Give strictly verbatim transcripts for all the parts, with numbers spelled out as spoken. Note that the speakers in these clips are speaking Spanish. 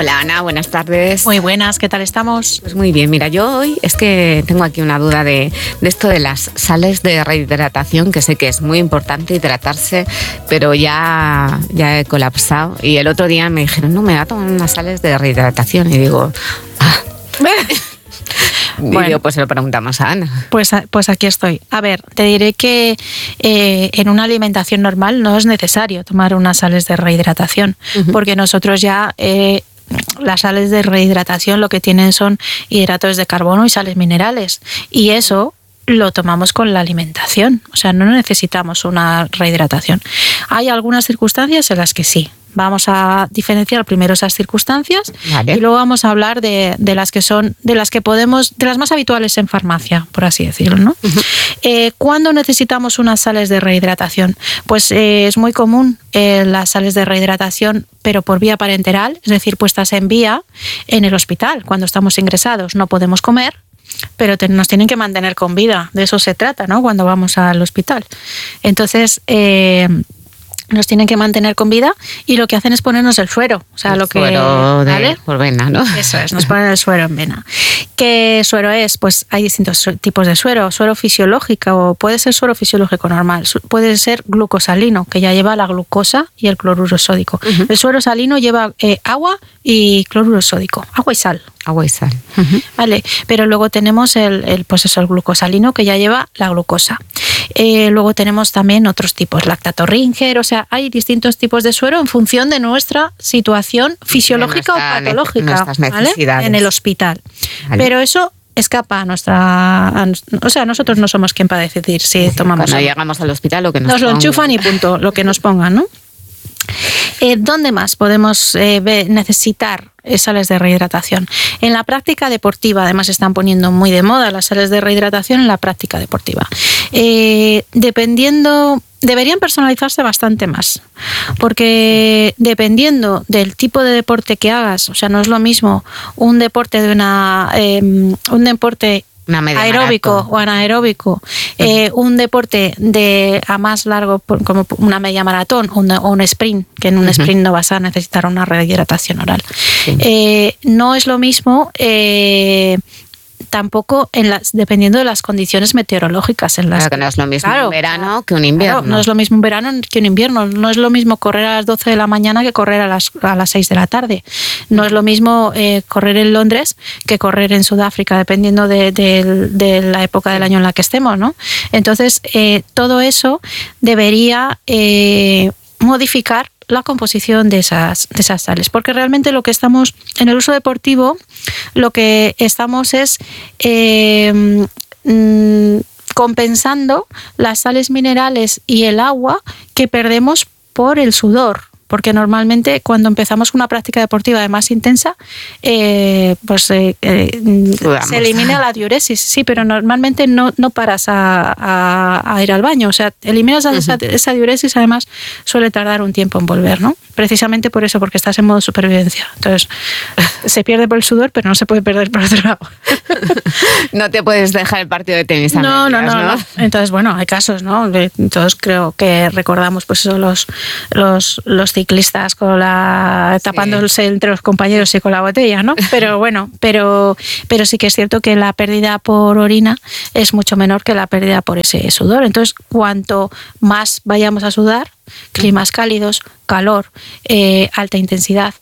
Hola Ana, buenas tardes. Muy buenas, ¿qué tal estamos? Pues muy bien, mira, yo hoy es que tengo aquí una duda de, de esto de las sales de rehidratación, que sé que es muy importante hidratarse, pero ya, ya he colapsado. Y el otro día me dijeron, no, me va a tomar unas sales de rehidratación. Y digo, ah. Bueno, y digo, pues se lo preguntamos a Ana. Pues, pues aquí estoy. A ver, te diré que eh, en una alimentación normal no es necesario tomar unas sales de rehidratación, uh-huh. porque nosotros ya... Eh, las sales de rehidratación lo que tienen son hidratos de carbono y sales minerales, y eso lo tomamos con la alimentación, o sea, no necesitamos una rehidratación. Hay algunas circunstancias en las que sí. Vamos a diferenciar primero esas circunstancias, vale. Y luego vamos a hablar de, de las que son, de las que podemos, de las más habituales en farmacia, por así decirlo, ¿no? Uh-huh. Eh, ¿Cuándo necesitamos unas sales de rehidratación? Pues eh, es muy común eh, las sales de rehidratación, pero por vía parenteral, es decir, puestas en vía en el hospital. Cuando estamos ingresados no podemos comer, pero te, nos tienen que mantener con vida. De eso se trata, ¿no? Cuando vamos al hospital. Entonces, eh, nos tienen que mantener con vida y lo que hacen es ponernos el suero. O sea, el lo que, suero de, ¿vale? por vena, ¿no? Eso es, nos ponen el suero en vena. ¿Qué suero es? Pues hay distintos tipos de suero. Suero fisiológico, o puede ser suero fisiológico normal, puede ser glucosalino, que ya lleva la glucosa y el cloruro sódico. Uh-huh. El suero salino lleva eh, agua y cloruro sódico, agua y sal. Agua y sal. Uh-huh. Vale, pero luego tenemos el, el, pues eso, el glucosalino, que ya lleva la glucosa. Eh, luego tenemos también otros tipos, lactato Ringer, o sea, hay distintos tipos de suero en función de nuestra situación fisiológica nuestra, o patológica, ¿vale? En el hospital. Vale. Pero eso escapa a nuestra... A, o sea, nosotros no somos quien para decidir si sí, tomamos... Cuando llegamos al hospital, lo que nos Nos pongan. Lo enchufan y punto, lo que nos pongan, ¿no? Eh, ¿Dónde más podemos eh, ver, necesitar sales de rehidratación? En la práctica deportiva, además, están poniendo muy de moda las sales de rehidratación en la práctica deportiva. Eh, dependiendo, deberían personalizarse bastante más, porque dependiendo del tipo de deporte que hagas, o sea, no es lo mismo un deporte de una, eh, un deporte aeróbico maratón. o anaeróbico, eh, un deporte de a más largo, como una media maratón o un, o un sprint, que en un uh-huh. sprint no vas a necesitar una rehidratación oral. Sí. Eh, no es lo mismo eh, tampoco en las, dependiendo de las condiciones meteorológicas en las claro que no es lo mismo claro, un verano que un invierno. Claro, no es lo mismo un verano que un invierno. No es lo mismo correr a las doce de la mañana que correr a las, a las seis de la tarde. No es lo mismo eh, correr en Londres que correr en Sudáfrica, dependiendo de, de, de la época del año en la que estemos, ¿no? Entonces, eh, todo eso debería eh, modificar la composición de esas, de esas sales, porque realmente lo que estamos en el uso deportivo, lo que estamos es eh, mm, compensando las sales minerales y el agua que perdemos por el sudor. Porque normalmente cuando empezamos una práctica deportiva de más intensa, eh, pues eh, eh, se elimina la diuresis, sí, pero normalmente no, no paras a, a, a ir al baño. O sea, eliminas uh-huh. esa, esa diuresis, además suele tardar un tiempo en volver, ¿no? Precisamente por eso, porque estás en modo supervivencia. Entonces, se pierde por el sudor, pero no se puede perder por otro lado. No te puedes dejar el partido de tenis a no, medias, no, no, ¿no? no. Entonces, bueno, hay casos, ¿no? Todos creo que recordamos, pues eso, los, los, los ciclistas con la tapándose sí. entre los compañeros y con la botella, ¿no? Pero bueno, pero, pero sí que es cierto que la pérdida por orina es mucho menor que la pérdida por ese sudor. Entonces, cuanto más vayamos a sudar, climas cálidos, calor, eh, alta intensidad,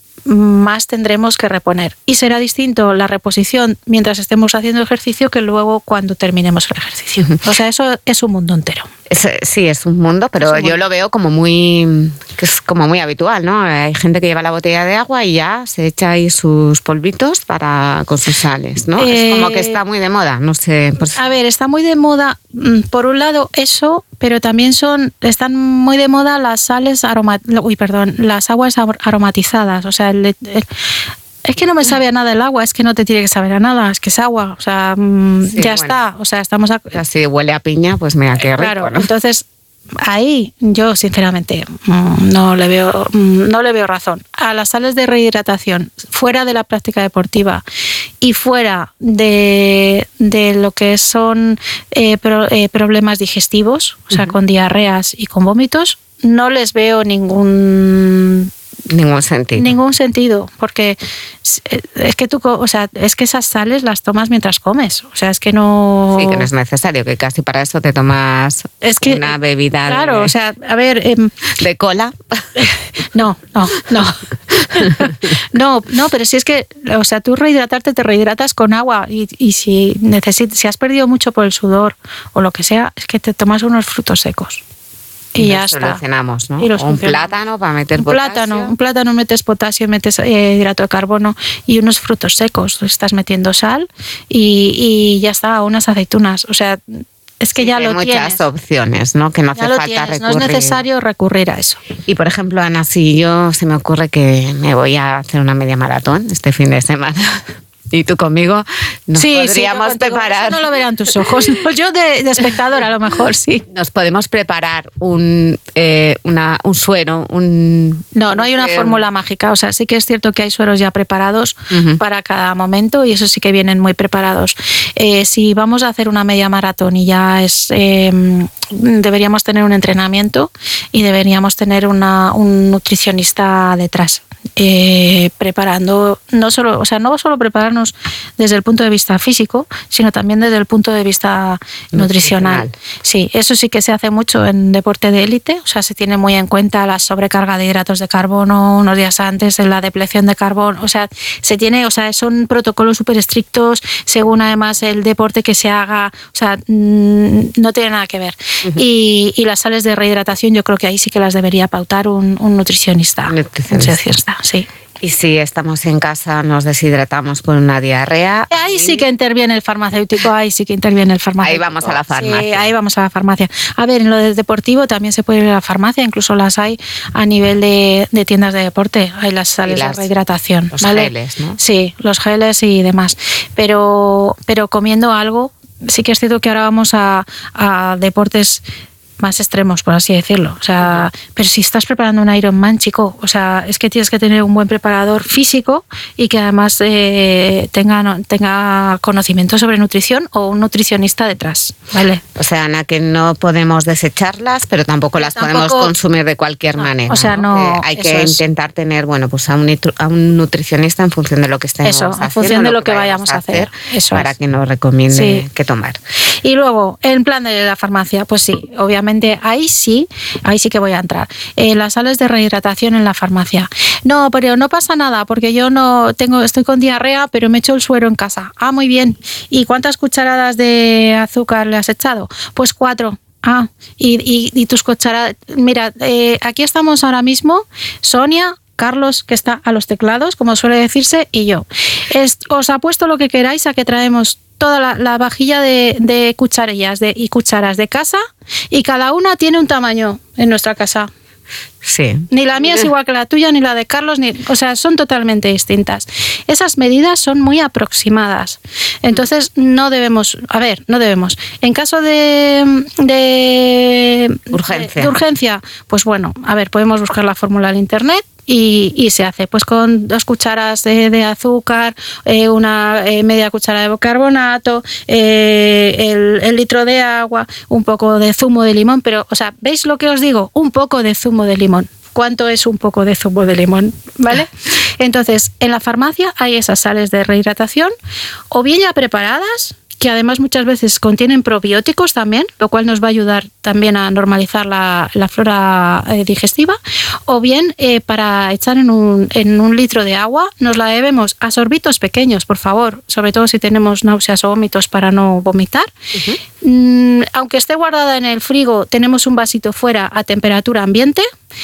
más tendremos que reponer. Y será distinto la reposición mientras estemos haciendo ejercicio que luego cuando terminemos el ejercicio. O sea, eso es un mundo entero. Es, sí, es un mundo, pero un mundo. Yo lo veo como muy, que es como muy habitual, ¿no? Hay gente que lleva la botella de agua y ya se echa ahí sus polvitos para con sus sales, ¿no? Eh, es como que está muy de moda, no sé. Pues... A ver, está muy de moda, por un lado eso, pero también son están muy de moda las sales aromatizadas, uy, perdón, las aguas aromatizadas, o sea, el, el, es que no me sabe a nada el agua, es que no te tiene que saber a nada, es que es agua, o sea, sí, ya bueno, está, o sea, estamos... A... Si huele a piña, pues mira, qué rico, claro, ¿no? Entonces, ahí yo sinceramente no le veo, no le veo razón. A las sales de rehidratación, fuera de la práctica deportiva y fuera de, de lo que son eh, pro, eh, problemas digestivos, o sea, uh-huh. con diarreas y con vómitos, no les veo ningún... Ningún sentido. Ningún sentido, porque es que tú, o sea, es que esas sales las tomas mientras comes, o sea, es que no... Sí, que no es necesario, que casi para eso te tomas es que, una bebida claro, de... o sea, a ver... Eh, ¿De cola? No, no, no. No, no, pero si es que, o sea, tú rehidratarte te rehidratas con agua y, y si necesitas, si has perdido mucho por el sudor o lo que sea, es que te tomas unos frutos secos. Y, y ya está. Solucionamos, ¿no? Y o un plátano para meter un potasio. Plátano, un plátano metes potasio, metes eh, hidrato de carbono y unos frutos secos. Estás metiendo sal y, y ya está, unas aceitunas. O sea, es que sí, ya hay lo muchas tienes. muchas opciones, ¿no? Que no hace ya lo falta tienes, recurrir. No es necesario recurrir a eso. Y por ejemplo, Ana, si yo se me ocurre que me voy a hacer una media maratón este fin de semana. Y tú conmigo nos sí, podríamos sí, preparar. Eso no lo verán tus ojos. Yo de, de espectadora a lo mejor sí. Nos podemos preparar un, eh, una, un suero, un. No, no hay una eh, fórmula mágica. O sea, sí que es cierto que hay sueros ya preparados uh-huh. para cada momento y eso sí que vienen muy preparados. Eh, si vamos a hacer una media maratón y ya es. Eh, deberíamos tener un entrenamiento y deberíamos tener una, un nutricionista detrás. Eh, preparando, no solo, o sea, no solo prepararnos desde el punto de vista físico, sino también desde el punto de vista nutricional. nutricional. Sí, eso sí que se hace mucho en deporte de élite, o sea, se tiene muy en cuenta la sobrecarga de hidratos de carbono unos días antes, en la depleción de carbono, o sea, se tiene, o sea, son protocolos súper estrictos según además el deporte que se haga, o sea, mmm, no tiene nada que ver. Uh-huh. Y, y las sales de rehidratación yo creo que ahí sí que las debería pautar un, un nutricionista. nutricionista. Sí. Y si estamos en casa, nos deshidratamos con una diarrea. Ahí sí que interviene el farmacéutico, ahí sí que interviene el farmacéutico. Ahí vamos a la farmacia. Sí, ahí vamos a la farmacia. A ver, en lo del deportivo también se puede ir a la farmacia, incluso las hay a nivel de, de tiendas de deporte. Hay las sales las, de rehidratación. Los ¿vale? geles, ¿no? Sí, los geles y demás. Pero, pero comiendo algo, sí que es cierto que ahora vamos a, a deportes más extremos, por así decirlo. O sea, pero si estás preparando un Ironman, chico, o sea, es que tienes que tener un buen preparador físico y que además eh, tenga, tenga conocimiento sobre nutrición o un nutricionista detrás, ¿vale? O sea, Ana, que no podemos desecharlas, pero tampoco las tampoco, podemos consumir de cualquier no, manera. O sea, no. no hay que intentar es. tener, bueno, pues a un, a un nutricionista en función de lo que estemos eso, haciendo. en función de lo que, que vayamos a hacer. hacer eso para es. que nos recomiende sí. qué tomar. Y luego, el plan de la farmacia, pues sí, obviamente ahí sí, ahí sí que voy a entrar. Eh, las sales de rehidratación en la farmacia. No, pero no pasa nada, porque yo no tengo, estoy con diarrea, pero me echo el suero en casa. Ah, muy bien. ¿Y cuántas cucharadas de azúcar le has echado? Pues cuatro. Ah, y, y, y tus cucharadas. Mira, eh, aquí estamos ahora mismo, Sonia, Carlos, que está a los teclados, como suele decirse, y yo. Es, os apuesto lo que queráis a que traemos toda la, la vajilla de, de cucharillas de, y cucharas de casa y cada una tiene un tamaño en nuestra casa. Sí. Ni la mía es igual que la tuya, ni la de Carlos, ni, o sea, son totalmente distintas. Esas medidas son muy aproximadas. Entonces, no debemos, a ver, no debemos. En caso de, de, urgencia. de, de urgencia, pues bueno, a ver, podemos buscar la fórmula en internet. Y, y se hace pues con dos cucharas de, de azúcar, eh, una eh, media cuchara de bicarbonato, eh, el, el litro de agua, un poco de zumo de limón, pero, o sea, ¿veis lo que os digo? Un poco de zumo de limón. ¿Cuánto es un poco de zumo de limón? ¿Vale? Entonces, en la farmacia hay esas sales de rehidratación, o bien ya preparadas, que además muchas veces contienen probióticos también, lo cual nos va a ayudar también a normalizar la, la flora eh, digestiva, o bien eh, para echar en un, en un litro de agua, nos la bebemos a sorbitos pequeños, por favor, sobre todo si tenemos náuseas o vómitos para no vomitar. Uh-huh. Mm, aunque esté guardada en el frigo, tenemos un vasito fuera a temperatura ambiente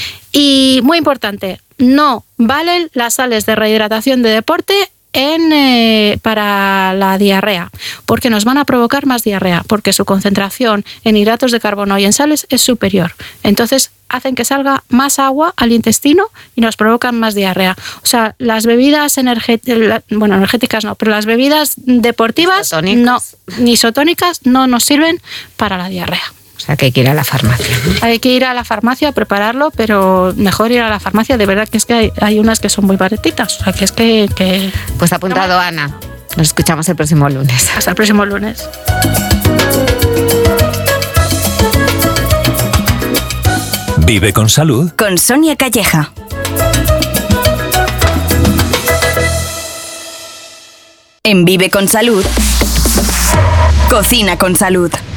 y, muy importante, no valen las sales de rehidratación de deporte En, eh, para la diarrea, porque nos van a provocar más diarrea, porque su concentración en hidratos de carbono y en sales es superior. Entonces hacen que salga más agua al intestino y nos provocan más diarrea. O sea, las bebidas energéticas, bueno, energéticas no, pero las bebidas deportivas isotónicas. no, ni isotónicas no nos sirven para la diarrea. O sea, que hay que ir a la farmacia, ¿no? Hay que ir a la farmacia a prepararlo, pero mejor ir a la farmacia. De verdad que es que hay, hay unas que son muy baratitas. O sea, que es que... que... Pues apuntado, no, Ana. Nos escuchamos el próximo lunes. Hasta el próximo lunes. Vive con salud. Con Sonia Calleja. En Vive con Salud, Cocina con Salud.